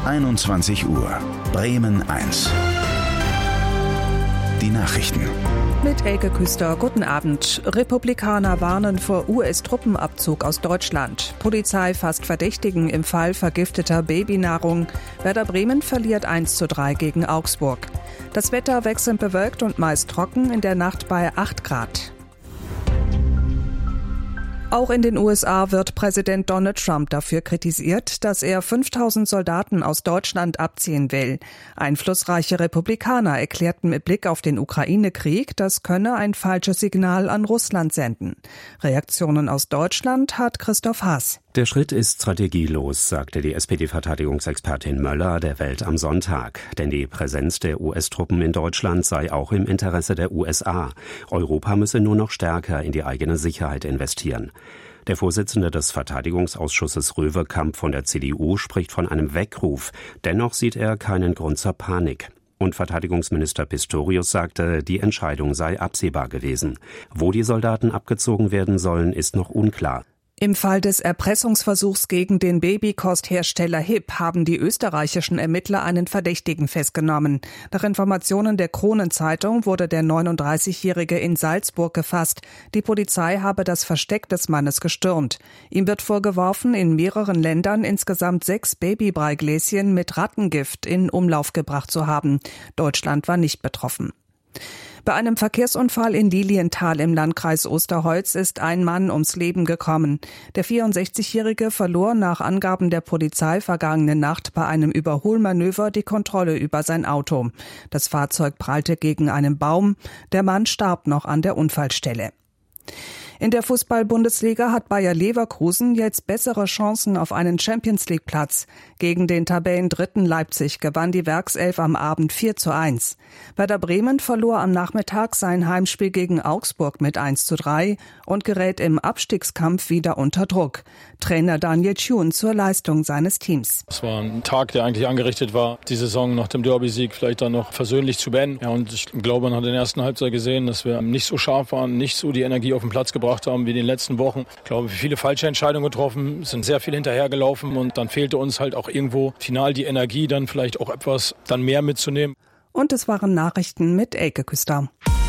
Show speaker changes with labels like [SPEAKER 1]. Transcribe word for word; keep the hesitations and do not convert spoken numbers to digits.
[SPEAKER 1] einundzwanzig Uhr. Bremen eins. Die Nachrichten.
[SPEAKER 2] Mit Elke Küster, guten Abend. Republikaner warnen vor U S-Truppenabzug aus Deutschland. Polizei fasst Verdächtigen im Fall vergifteter Babynahrung. Werder Bremen verliert eins zu drei gegen Augsburg. Das Wetter wechselnd bewölkt und meist trocken, in der Nacht bei acht Grad. Auch in den U S A wird Präsident Donald Trump dafür kritisiert, dass er fünftausend Soldaten aus Deutschland abziehen will. Einflussreiche Republikaner erklärten mit Blick auf den Ukraine-Krieg, das könne ein falsches Signal an Russland senden. Reaktionen aus Deutschland hat Christoph Haas.
[SPEAKER 3] Der Schritt ist strategielos, sagte die S P D-Verteidigungsexpertin Möller der Welt am Sonntag. Denn die Präsenz der U S-Truppen in Deutschland sei auch im Interesse der U S A. Europa müsse nur noch stärker in die eigene Sicherheit investieren. Der Vorsitzende des Verteidigungsausschusses Röwekamp von der C D U spricht von einem Weckruf. Dennoch sieht er keinen Grund zur Panik. Und Verteidigungsminister Pistorius sagte, die Entscheidung sei absehbar gewesen. Wo die Soldaten abgezogen werden sollen, ist noch unklar.
[SPEAKER 2] Im Fall des Erpressungsversuchs gegen den Babykosthersteller H I P haben die österreichischen Ermittler einen Verdächtigen festgenommen. Nach Informationen der Kronenzeitung wurde der neununddreißigjährige in Salzburg gefasst. Die Polizei habe das Versteck des Mannes gestürmt. Ihm wird vorgeworfen, in mehreren Ländern insgesamt sechs Babybreigläschen mit Rattengift in Umlauf gebracht zu haben. Deutschland war nicht betroffen. Bei einem Verkehrsunfall in Lilienthal im Landkreis Osterholz ist ein Mann ums Leben gekommen. Der vierundsechzigjährige verlor nach Angaben der Polizei vergangene Nacht bei einem Überholmanöver die Kontrolle über sein Auto. Das Fahrzeug prallte gegen einen Baum. Der Mann starb noch an der Unfallstelle. In der Fußball-Bundesliga hat Bayer Leverkusen jetzt bessere Chancen auf einen Champions-League-Platz. Gegen den Tabellendritten Leipzig gewann die Werkself am Abend vier zu eins. Werder Bremen verlor am Nachmittag sein Heimspiel gegen Augsburg mit eins zu drei und gerät im Abstiegskampf wieder unter Druck. Trainer Daniel Thune zur Leistung seines Teams.
[SPEAKER 4] Es war ein Tag, der eigentlich angerichtet war, die Saison nach dem Derby-Sieg vielleicht dann noch versöhnlich zu beenden. Ja, und ich glaube, man hat in der ersten Halbzeit gesehen, dass wir nicht so scharf waren, nicht so die Energie auf den Platz gebracht haben wie in den letzten Wochen. Ich glaube, viele falsche Entscheidungen getroffen, sind sehr viel hinterhergelaufen und dann fehlte uns halt auch irgendwo final die Energie, dann vielleicht auch etwas dann mehr mitzunehmen.
[SPEAKER 2] Und es waren Nachrichten mit Elke Küster.